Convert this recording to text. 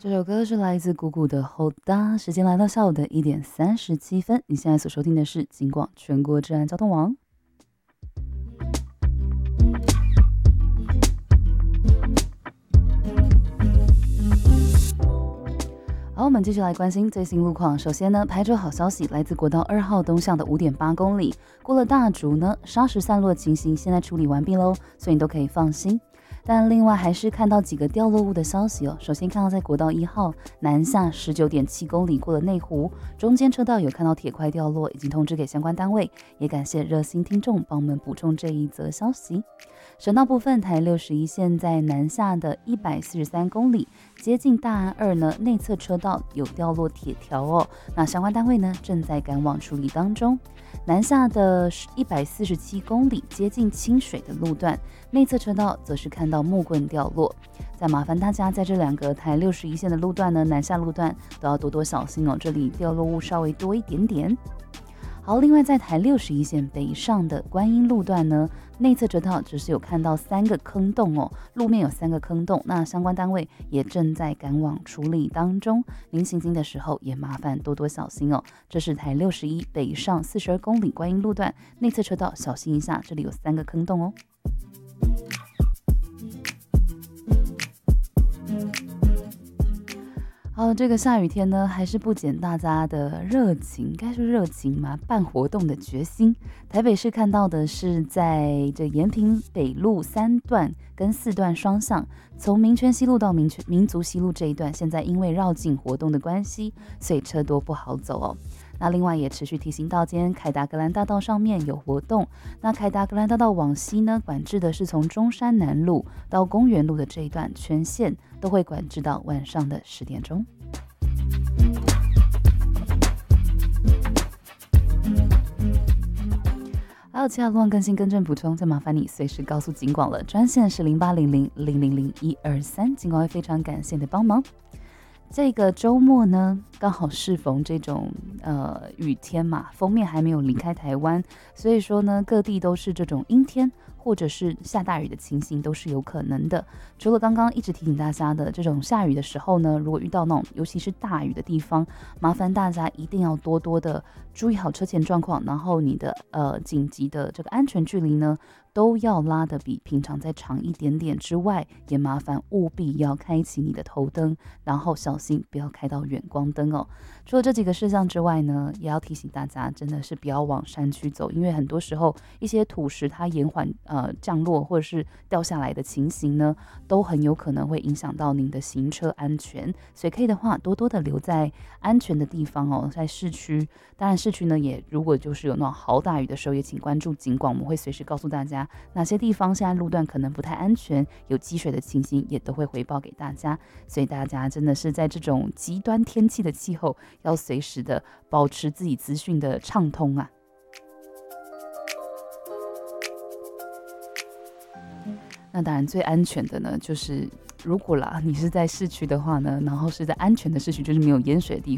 这首歌是来自谷谷的《Hold On》，时间来到下午的1点37分。你现在所收听的是警广全国治安交通网。好，我们继续来关心最新路况。首先呢，排除好消息，来自国道2号东向的5.8公里，过了大竹呢，砂石散落的情形现在处理完毕喽，所以你都可以放心。但另外还是看到几个掉落物的消息哦。首先看到在国道1号南下19.7公里过了内湖，中间车道有看到铁块掉落，已经通知给相关单位，也感谢热心听众帮我们补充这一则消息。省道部分，台61线在南下的143公里，接近大安2呢，内侧车道有掉落铁条哦，那相关单位呢正在赶往处理当中。南下的147公里，接近清水的路段，内侧车道则是看到木棍掉落。再麻烦大家在这两个台61线的路段呢，南下路段都要多多小心哦，这里掉落物稍微多一点点。好，另外在台61线北上的观音路段呢，内侧车道只是有看到3个坑洞哦，路面有3个坑洞，那相关单位也正在赶往处理当中。您行经的时候也麻烦多多小心哦。这是台61北上42公里观音路段内侧车道，小心一下，这里有3个坑洞哦。好，这个下雨天呢，还是不减大家的热情，该是热情吗？办活动的决心。台北市看到的是，在这延平北路3段跟4段双向，从民权西路到民族西路这一段，现在因为绕境活动的关系，所以车多不好走哦。那另外也持续提醒到，今天凯达格兰大道上面有活动。那凯达格兰大道往西呢，管制的是从中山南路到公园路的这一段，全线都会管制到晚上的10点钟。还有其他路况更新更正补充，再麻烦你随时告诉警广了，专线是0800000123，警广会非常感谢你的帮忙。这个周末呢，刚好适逢这种雨天嘛，锋面还没有离开台湾，所以说呢，各地都是这种阴天或者是下大雨的情形都是有可能的。除了刚刚一直提醒大家的这种下雨的时候呢，如果遇到那种尤其是大雨的地方，麻烦大家一定要多多的注意好车前状况，然后你的紧急的这个安全距离呢，都要拉得比平常再长一点点之外，也麻烦务必要开启你的头灯，然后小心不要开到远光灯哦。除了这几个事项之外呢，也要提醒大家，真的是不要往山区走，因为很多时候一些土石它延缓降落或者是掉下来的情形呢，都很有可能会影响到您的行车安全，所以可以的话，多多的留在安全的地方哦，在市区。当然市区呢，也如果就是有那种豪大雨的时候，也请关注警广，我们会随时告诉大家哪些地方现在路段可能不太安全，有积水的情形也都会回报给大家。所以大家真的是在这种极端天气的气候，要随时的保持自己资讯的畅通啊。那当然最安全的呢，就是如果啦你是在市区的话呢，然后是在安全的市区，就是没有淹水的地